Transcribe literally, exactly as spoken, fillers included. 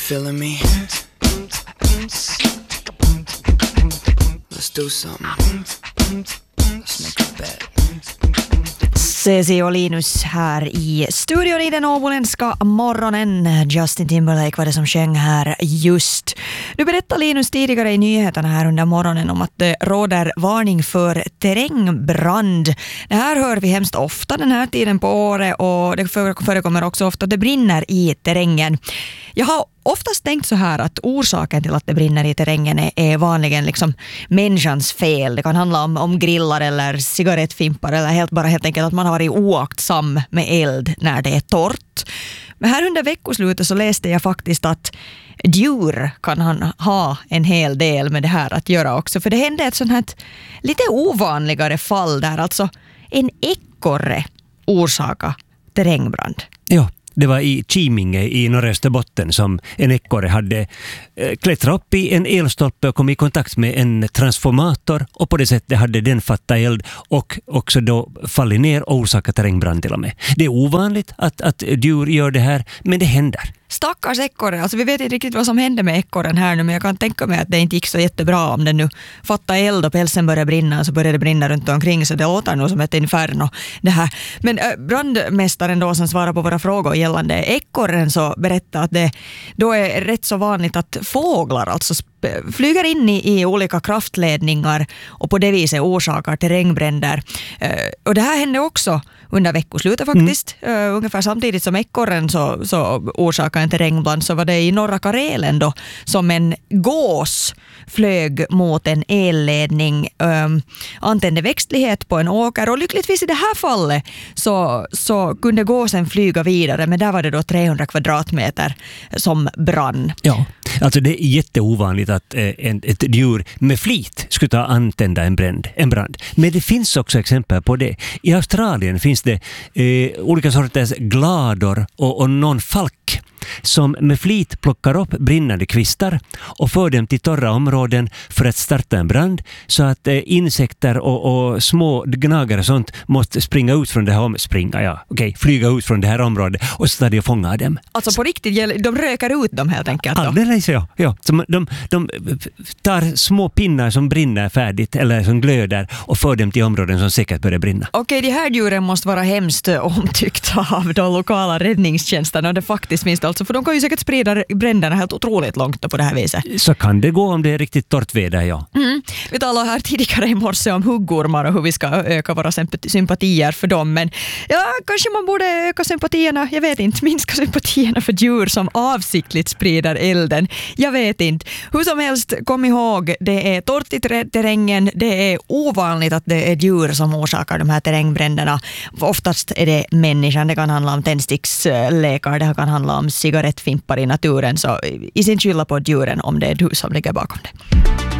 feeling me? Let's do something. Let's make a bet. Ceci och Linus här i studion i den åboländska morgonen. Justin Timberlake var det som sjöng här just. Du berättade Linus tidigare i nyheterna här under morgonen om att det råder varning för terrängbrand. Det här hör vi hemskt ofta den här tiden på året och det förekommer också ofta att det brinner i terrängen. Jag har oftast tänkt så här att orsaken till att det brinner i terrängen är, är vanligen liksom människans fel. Det kan handla om, om grillar eller cigarettfimpar eller helt bara helt enkelt att man har varit oaktsam med eld när det är torrt. Men här under veckoslutet så läste jag faktiskt att djur kan han ha en hel del med det här att göra också. För det hände ett sånt här lite ovanligare fall där alltså en ekorre orsakar terrängbrand. Ja. Det var i Kiminge i norra Österbotten som en ekorre hade eh, klättrat upp i en elstolpe och kom i kontakt med en transformator och på det sättet hade den fattat eld och också då fallit ner och orsakat terrängbrand till och med. Det är ovanligt att, att djur gör det här, men det händer. Stackars ekorre, alltså vi vet inte riktigt vad som hände med ekorren här nu, men jag kan tänka mig att det inte gick så jättebra om den nu fattade eld och pälsen började brinna och så började det brinna runt omkring, så det låter nog som ett inferno det här. Men äh, brandmästaren då som svarar på våra frågor gällande ekorren så berättar att det då är rätt så vanligt att fåglar alltså flyger in i, i olika kraftledningar och på det viset orsakar terrängbränder. Uh, och det här hände också under veckoslutet faktiskt. Mm. Uh, ungefär samtidigt som ekorren så, så orsakar en terrängbrand så var det i norra Karelen då som en gås flög mot en elledning, um, antände växtlighet på en åker och lyckligtvis i det här fallet så, så kunde gåsen flyga vidare, men där var det då trehundra kvadratmeter som brann. Ja, alltså det är jätteovanligt att eh, en, ett djur med flit skulle ta antända en brand, en brand. Men det finns också exempel på det. I Australien finns det eh, olika sorters glador och, och någon falk som med flit plockar upp brinnande kvistar och för dem till torra områden för att starta en brand så att eh, insekter och, och små gnagare och sånt måste springa ut från det här området. Springa, ja, okej, okay, flyga ut från det här området och så tar de och fångar dem. Alltså på riktigt, de rökar ut dem helt enkelt då? Alldeles, ja. ja. Så de, de tar små pinnar som brinner färdigt eller som glöder och för dem till områden som säkert börjar brinna. Okej, de här djuren måste vara hemskt omtyckta av de lokala räddningstjänsterna och det faktiskt finns det alltså, för de kan ju säkert sprida bränderna helt otroligt långt på det här viset. Så kan det gå om det är riktigt torrt väder, ja. Mm. Vi talade här tidigare i morse om huggormar och hur vi ska öka våra sympatier för dem, men ja, kanske man borde öka sympatierna, jag vet inte, minska sympatierna för djur som avsiktligt sprider elden. Jag vet inte. Hur som helst, kom ihåg, det är torrt i terrängen, det är ovanligt att det är djur som orsakar de här terrängbränderna. Oftast är det människan, det kan handla om tändstickslekar, det kan handla om cigarettfimpar i naturen, så i sin skylla på djuren om det är du som ligger bakom det.